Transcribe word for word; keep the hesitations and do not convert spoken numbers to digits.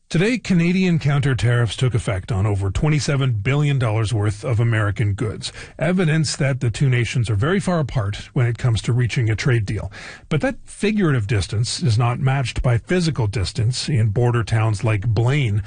Today, Canadian counter tariffs took effect on over twenty-seven billion dollars worth of American goods, evidence that the two nations are very far apart when it comes to reaching a trade deal. But that figurative distance is not matched by physical distance in border towns like Blaine,